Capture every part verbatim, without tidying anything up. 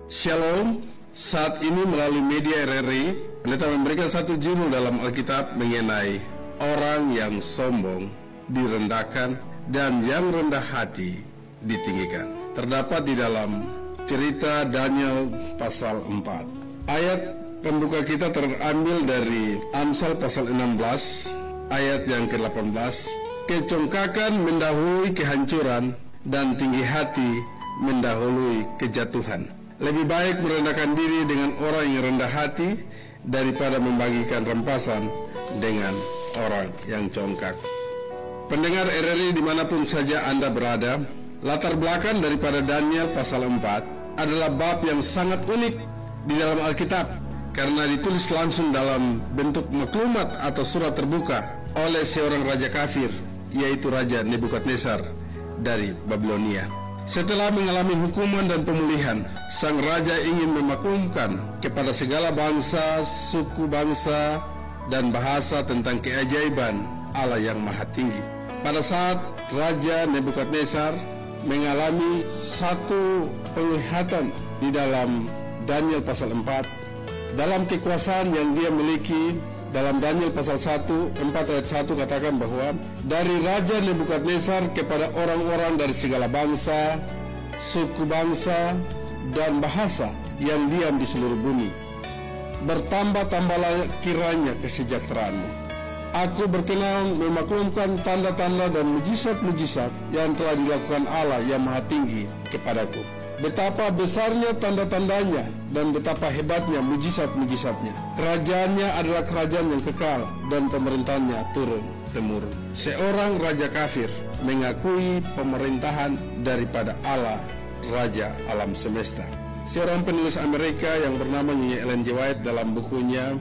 Shalom, saat ini melalui media R R I, Pendeta memberikan satu judul dalam Alkitab mengenai orang yang sombong direndahkan dan yang rendah hati ditinggikan. Terdapat di dalam cerita Daniel pasal empat. Ayat pembuka kita terambil dari Amsal pasal enam belas, ayat yang ke delapan belas. Kecongkakan mendahului kehancuran dan tinggi hati mendahului kejatuhan. Lebih baik merendahkan diri dengan orang yang rendah hati daripada membagikan rampasan dengan orang yang congkak. Pendengar R R I dimanapun saja Anda berada, latar belakang daripada Daniel pasal empat adalah bab yang sangat unik di dalam Alkitab, karena ditulis langsung dalam bentuk maklumat atau surat terbuka oleh seorang raja kafir, yaitu Raja Nebukadnezar dari Babilonia. Setelah mengalami hukuman dan pemulihan, sang raja ingin memaklumkan kepada segala bangsa, suku bangsa, dan bahasa tentang keajaiban Allah yang Maha Tinggi. Pada saat Raja Nebukadnezar mengalami satu penglihatan di dalam Daniel pasal empat, dalam kekuasaan yang dia miliki, dalam Daniel pasal satu, empat ayat satu katakan bahwa dari Raja Nebukadnezar kepada orang-orang dari segala bangsa, suku bangsa, dan bahasa yang diam di seluruh bumi, bertambah-tambahlah kiranya kesejahteraanmu. Aku berkenan memaklumkan tanda-tanda dan mujizat-mujizat yang telah dilakukan Allah yang Maha Tinggi kepadaku. Betapa besarnya tanda-tandanya dan betapa hebatnya mujizat-mujizatnya. Kerajaannya adalah kerajaan yang kekal dan pemerintahannya turun-temurun. Seorang raja kafir mengakui pemerintahan daripada Allah, Raja alam semesta. Seorang penulis Amerika yang bernama Nyonya Ellen G. White dalam bukunya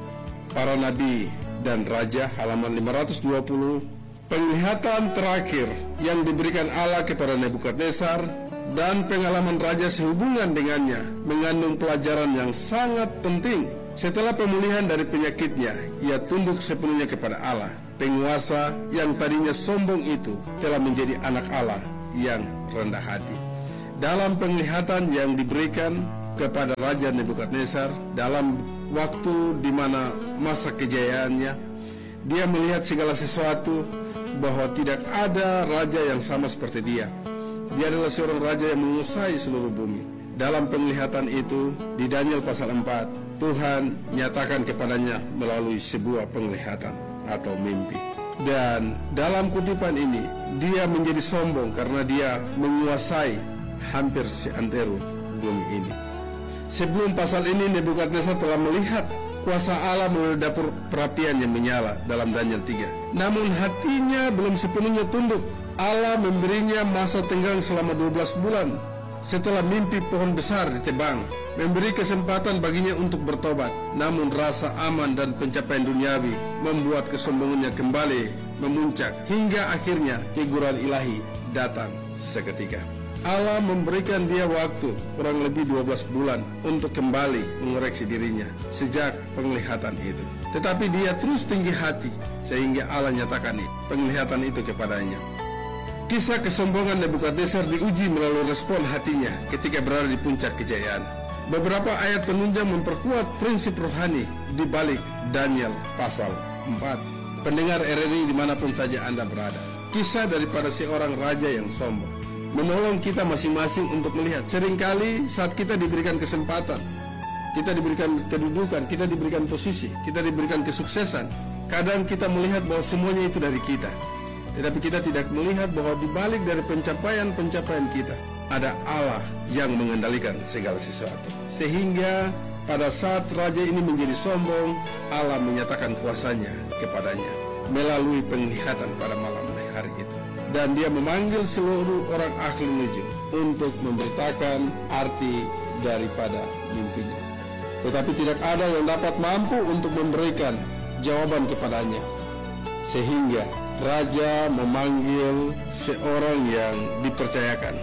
Para Nabi dan Raja halaman lima ratus dua puluh, penglihatan terakhir yang diberikan Allah kepada Nebukadnezar dan pengalaman raja sehubungan dengannya mengandung pelajaran yang sangat penting. Setelah pemulihan dari penyakitnya, ia tunduk sepenuhnya kepada Allah. Penguasa yang tadinya sombong itu telah menjadi anak Allah yang rendah hati. Dalam penglihatan yang diberikan kepada Raja Nebukadnezar dalam waktu di mana masa kejayaannya, dia melihat segala sesuatu bahwa tidak ada raja yang sama seperti dia. Dia adalah seorang raja yang menguasai seluruh bumi. Dalam penglihatan itu, di Daniel pasal empat, Tuhan nyatakan kepadanya melalui sebuah penglihatan atau mimpi. Dan dalam kutipan ini, dia menjadi sombong karena dia menguasai hampir seantero bumi ini. Sebelum pasal ini, Nebukadnezar telah melihat kuasa Allah melalui dapur perapian yang menyala dalam Daniel tiga. Namun hatinya belum sepenuhnya tunduk. Allah memberinya masa tenggang selama dua belas bulan setelah mimpi pohon besar ditebang, memberi kesempatan baginya untuk bertobat. Namun rasa aman dan pencapaian duniawi membuat kesombongannya kembali memuncak, hingga akhirnya teguran ilahi datang seketika. Allah memberikan dia waktu kurang lebih dua belas bulan untuk kembali mengoreksi dirinya sejak penglihatan itu. Tetapi dia terus tinggi hati sehingga Allah nyatakan penglihatan itu kepadanya. Kisah kesombongan Nebukadnezar diuji melalui respon hatinya ketika berada di puncak kejayaan. Beberapa ayat penunjang memperkuat prinsip rohani di balik Daniel pasal empat. Pendengar R R I dimanapun saja Anda berada, kisah daripada seorang raja yang sombong menolong kita masing-masing untuk melihat. Seringkali saat kita diberikan kesempatan, kita diberikan kedudukan, kita diberikan posisi, kita diberikan kesuksesan, kadang kita melihat bahwa semuanya itu dari kita. Tetapi kita tidak melihat bahwa di balik dari pencapaian-pencapaian kita ada Allah yang mengendalikan segala sesuatu. Sehingga pada saat raja ini menjadi sombong, Allah menyatakan kuasanya kepadanya melalui penglihatan pada malam hari itu. Dan dia memanggil seluruh orang ahli nujum untuk memberitakan arti daripada mimpinya. Tetapi tidak ada yang dapat mampu untuk memberikan jawaban kepadanya. Sehingga raja memanggil seorang yang dipercayakan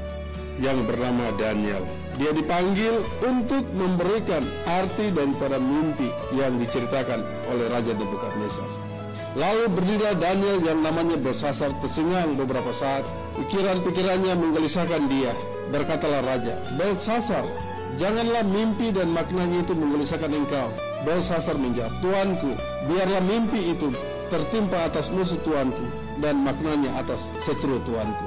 yang bernama Daniel. Dia dipanggil untuk memberikan arti daripada mimpi yang diceritakan oleh Raja Nebukadnezar. Lalu berdirilah Daniel yang namanya Belsasar tersengang beberapa saat. Pikiran-pikirannya menggelisahkan dia. Berkatalah raja, Belsasar, Janganlah mimpi dan maknanya itu menggelisahkan engkau. Belsasar menjawab, Tuanku, biarlah mimpi itu tertimpa atas musuh Tuanku dan maknanya atas setru Tuanku.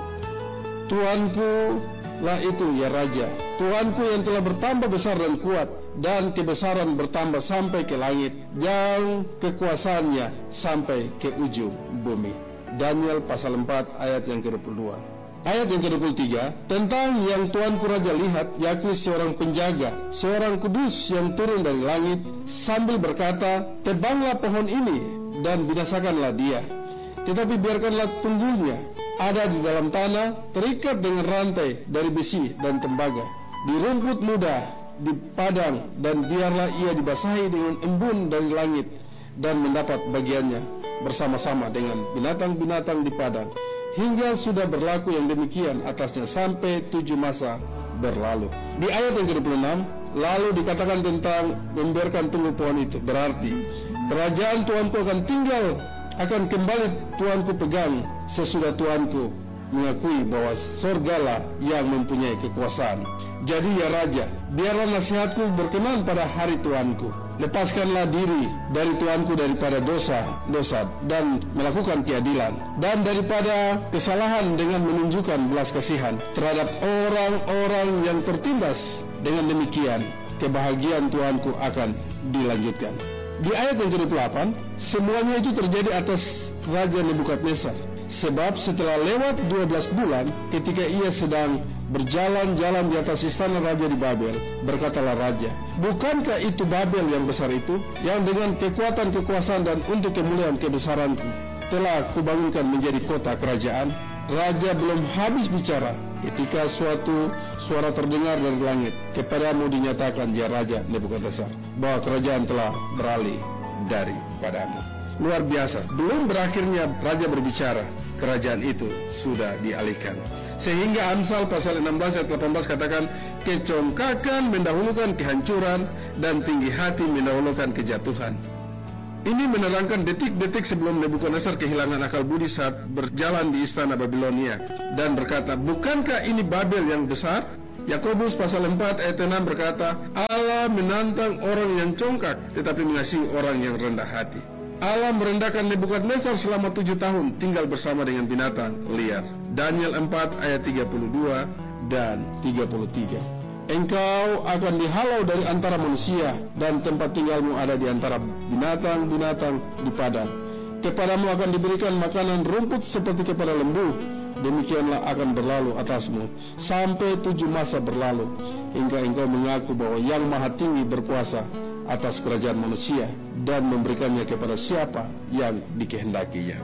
Tuanku lah itu ya Raja, Tuanku yang telah bertambah besar dan kuat, dan kebesaran bertambah sampai ke langit, dan kekuasaannya sampai ke ujung bumi. Daniel pasal empat ayat yang ke dua puluh dua. Ayat yang ke dua puluh tiga, tentang yang Tuanku Raja lihat, yakni seorang penjaga, seorang kudus yang turun dari langit, sambil berkata, tebanglah pohon ini dan binasakanlah dia, tetapi biarkanlah tunggulnya ada di dalam tanah, terikat dengan rantai dari besi dan tembaga, di rumput muda, di padang, dan biarlah ia dibasahi dengan embun dari langit, dan mendapat bagiannya bersama-sama dengan binatang-binatang di padang, hingga sudah berlaku yang demikian atasnya sampai tujuh masa berlalu. Di ayat yang ke dua puluh enam, lalu dikatakan tentang membiarkan tunggul pohon itu, berarti kerajaan Tuanku akan tinggal, akan kembali Tuanku pegang sesudah Tuanku mengakui bahwa surgalah yang mempunyai kekuasaan. Jadi ya Raja, biarlah nasihatku berkenan pada hari Tuanku. Lepaskanlah diri dari Tuanku daripada dosa-dosa dan melakukan keadilan, dan daripada kesalahan dengan menunjukkan belas kasihan terhadap orang-orang yang tertindas. Dengan demikian, kebahagiaan Tuanku akan dilanjutkan. Di ayat yang ke dua puluh delapan, semuanya itu terjadi atas Raja Nebukadnezar. Sebab setelah lewat dua belas bulan, ketika ia sedang berjalan-jalan di atas istana raja di Babel, berkatalah raja, bukankah itu Babel yang besar itu, yang dengan kekuatan kekuasaan dan untuk kemuliaan kebesaranku telah kubangunkan menjadi kota kerajaan? Raja belum habis bicara ketika suatu suara terdengar dari langit, kepadamu dinyatakan ya Raja Nebukadnezar, bahwa kerajaan telah beralih daripadamu. Luar biasa, belum berakhirnya raja berbicara, kerajaan itu sudah dialihkan. Sehingga Amsal pasal enam belas ayat delapan belas katakan, kecongkakan mendahulukan kehancuran dan tinggi hati mendahulukan kejatuhan. Ini menerangkan detik-detik sebelum Nebukadnezar kehilangan akal budi saat berjalan di istana Babilonia dan berkata, bukankah ini Babel yang besar? Yakobus pasal empat ayat enam berkata, Allah menantang orang yang congkak tetapi mengasihi orang yang rendah hati. Allah merendahkan Nebukadnezar selama tujuh tahun tinggal bersama dengan binatang liar. Daniel empat ayat tiga puluh dua dan tiga puluh tiga. Engkau akan dihalau dari antara manusia, dan tempat tinggalmu ada di antara binatang-binatang di padang. Kepadamu akan diberikan makanan rumput seperti kepada lembu. Demikianlah akan berlalu atasmu sampai tujuh masa berlalu, hingga engkau mengaku bahwa Yang Maha Tinggi berkuasa atas kerajaan manusia dan memberikannya kepada siapa yang dikehendakinya.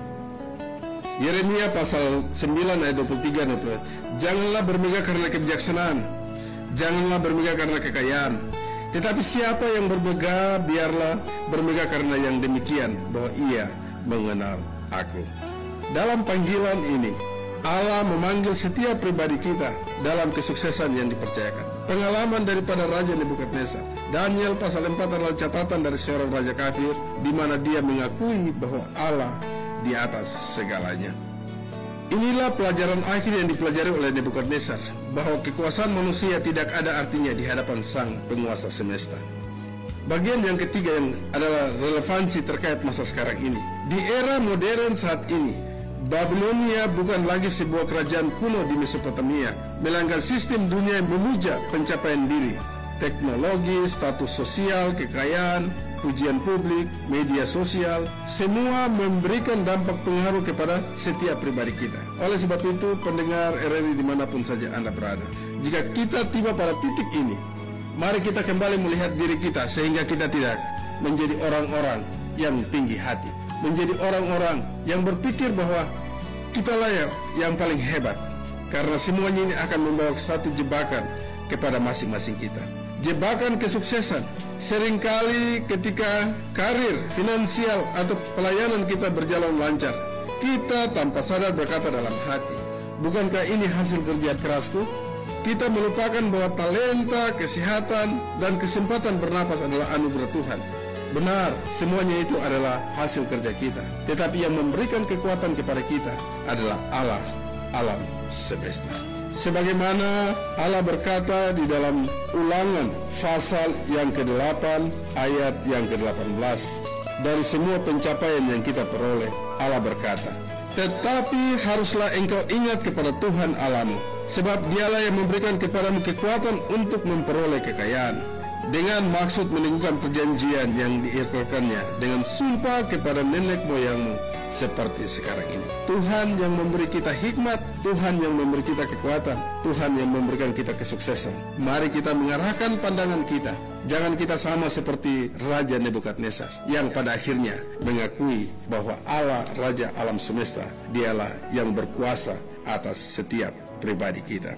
Yeremia pasal sembilan ayat dua puluh tiga. Janganlah bermegah karena kebijaksanaan, janganlah bermegah karena kekayaan, tetapi siapa yang bermegah, biarlah bermegah karena yang demikian, bahwa ia mengenal aku. Dalam panggilan ini, Allah memanggil setiap pribadi kita dalam kesuksesan yang dipercayakan. Pengalaman daripada Raja Nebukadnezar. Daniel pasal empat adalah catatan dari seorang raja kafir, di mana dia mengakui bahwa Allah di atas segalanya. Inilah pelajaran akhir yang dipelajari oleh Nebukadnezar, bahwa kekuasaan manusia tidak ada artinya di hadapan sang penguasa semesta. Bagian yang ketiga yang adalah relevansi terkait masa sekarang ini. Di era modern saat ini, Babilonia bukan lagi sebuah kerajaan kuno di Mesopotamia, melainkan sistem dunia yang memuja pencapaian diri, teknologi, status sosial, kekayaan, pujian publik, media sosial, semua memberikan dampak pengaruh kepada setiap pribadi kita. Oleh sebab itu, pendengar R R I dimanapun saja Anda berada, jika kita tiba pada titik ini, mari kita kembali melihat diri kita, sehingga kita tidak menjadi orang-orang yang tinggi hati, menjadi orang-orang yang berpikir bahwa kitalah yang, yang paling hebat, karena semuanya ini akan membawa satu jebakan kepada masing-masing kita. Jebakan kesuksesan seringkali ketika karir, finansial, atau pelayanan kita berjalan lancar, kita tanpa sadar berkata dalam hati, bukankah ini hasil kerja kerasku? Kita melupakan bahwa talenta, kesehatan, dan kesempatan bernapas adalah anugerah Tuhan. Benar, semuanya itu adalah hasil kerja kita, tetapi yang memberikan kekuatan kepada kita adalah Allah alam semesta. Sebagaimana Allah berkata di dalam Ulangan pasal yang kedelapan ayat yang kedelapan belas, dari semua pencapaian yang kita peroleh, Allah berkata, tetapi haruslah engkau ingat kepada Tuhan Allahmu, sebab dialah yang memberikan kepadamu kekuatan untuk memperoleh kekayaan, dengan maksud menegakkan perjanjian yang diikrarkannya dengan sumpah kepada nenek moyangmu, seperti sekarang ini. Tuhan yang memberi kita hikmat, Tuhan yang memberi kita kekuatan, Tuhan yang memberikan kita kesuksesan. Mari kita mengarahkan pandangan kita. Jangan kita sama seperti Raja Nebukadnezar yang pada akhirnya mengakui bahwa Allah Raja alam semesta, dialah yang berkuasa atas setiap pribadi kita.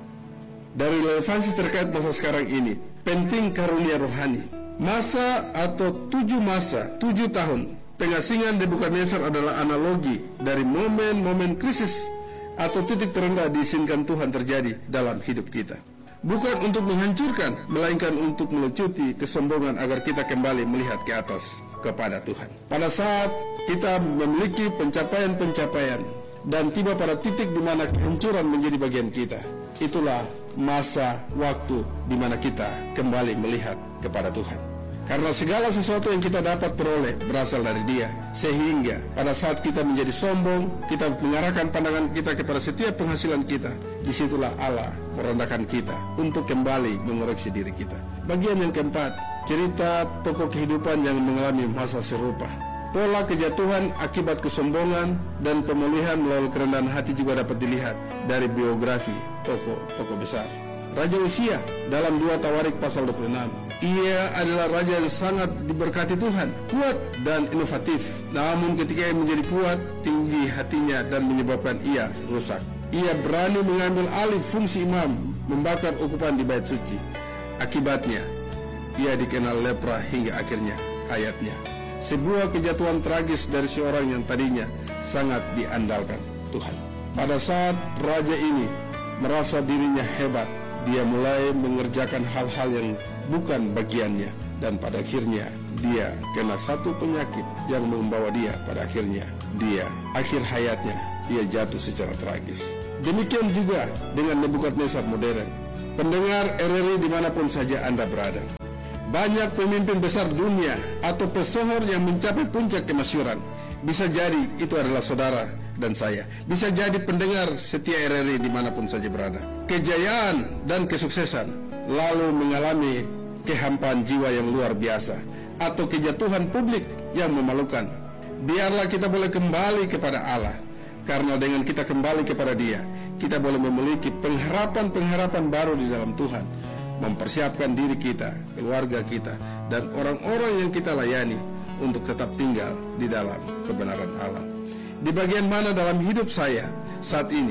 Dari relevansi terkait masa sekarang ini, penting karunia rohani. Masa atau tujuh masa, tujuh tahun pengasingan Nebukadnezar adalah analogi dari momen-momen krisis atau titik terendah diizinkan Tuhan terjadi dalam hidup kita. Bukan untuk menghancurkan, melainkan untuk melucuti kesombongan agar kita kembali melihat ke atas kepada Tuhan. Pada saat kita memiliki pencapaian-pencapaian dan tiba pada titik di mana kehancuran menjadi bagian kita, itulah masa waktu di mana kita kembali melihat kepada Tuhan. Karena segala sesuatu yang kita dapat peroleh berasal dari Dia, sehingga pada saat kita menjadi sombong, kita mengarahkan pandangan kita kepada setiap penghasilan kita, disitulah Allah merendahkan kita untuk kembali mengoreksi diri kita. Bagian yang keempat, cerita tokoh kehidupan yang mengalami masa serupa. Pola kejatuhan akibat kesombongan dan pemulihan melalui kerendahan hati juga dapat dilihat dari biografi tokoh-tokoh besar. Raja Usia dalam dua Tawarik pasal dua puluh enam. Ia adalah raja yang sangat diberkati Tuhan, kuat dan inovatif. Namun ketika ia menjadi kuat, tinggi hatinya dan menyebabkan ia rusak. Ia berani mengambil alih fungsi imam, membakar ukupan di bait suci. Akibatnya, ia dikenal lepra hingga akhirnya hayatnya. Sebuah kejatuhan tragis dari seorang yang tadinya sangat diandalkan Tuhan. Pada saat raja ini merasa dirinya hebat, dia mulai mengerjakan hal-hal yang bukan bagiannya, dan pada akhirnya dia kena satu penyakit yang membawa dia pada akhirnya dia akhir hayatnya dia jatuh secara tragis. Demikian juga dengan Nebukadnezar modern. Pendengar R R I dimanapun saja Anda berada, banyak pemimpin besar dunia atau pesohor yang mencapai puncak kemasyhuran. Bisa jadi itu adalah saudara dan saya. Bisa jadi pendengar setia R R I dimanapun saja berada. Kejayaan dan kesuksesan lalu mengalami kehampaan jiwa yang luar biasa atau kejatuhan publik yang memalukan. Biarlah kita boleh kembali kepada Allah, karena dengan kita kembali kepada Dia, kita boleh memiliki pengharapan-pengharapan baru di dalam Tuhan, mempersiapkan diri kita, keluarga kita, dan orang-orang yang kita layani untuk tetap tinggal di dalam kebenaran Allah. Di bagian mana dalam hidup saya saat ini,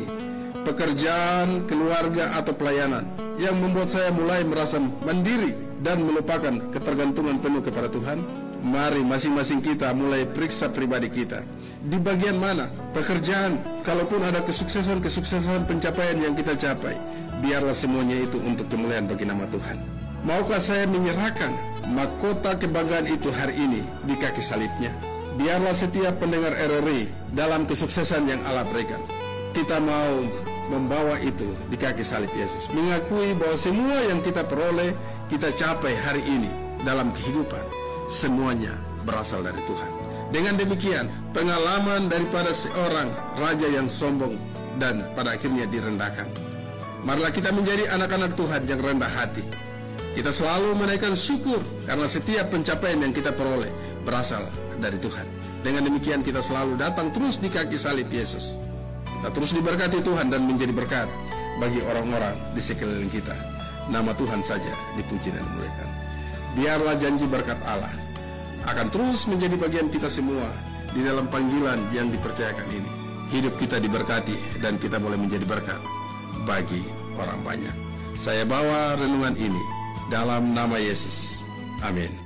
pekerjaan, keluarga, atau pelayanan yang membuat saya mulai merasa mandiri dan melupakan ketergantungan penuh kepada Tuhan? Mari masing-masing kita mulai periksa pribadi kita. Di bagian mana pekerjaan, kalaupun ada kesuksesan-kesuksesan pencapaian yang kita capai, biarlah semuanya itu untuk kemuliaan bagi nama Tuhan. Maukah saya menyerahkan mahkota kebanggaan itu hari ini di kaki salibnya? Biarlah setiap pendengar R R I dalam kesuksesan yang Allah berikan, kita mau membawa itu di kaki salib Yesus, mengakui bahwa semua yang kita peroleh, kita capai hari ini dalam kehidupan, semuanya berasal dari Tuhan. Dengan demikian, pengalaman daripada seorang raja yang sombong dan pada akhirnya direndahkan. Marilah kita menjadi anak-anak Tuhan yang rendah hati. Kita selalu menaikkan syukur karena setiap pencapaian yang kita peroleh berasal dari Tuhan. Dengan demikian kita selalu datang terus di kaki salib Yesus. Kita terus diberkati Tuhan dan menjadi berkat bagi orang-orang di sekeliling kita. Nama Tuhan saja dipuji dan dimuliakan. Biarlah janji berkat Allah akan terus menjadi bagian kita semua di dalam panggilan yang dipercayakan ini. Hidup kita diberkati dan kita boleh menjadi berkat bagi orang banyak. Saya bawa renungan ini dalam nama Yesus. Amin.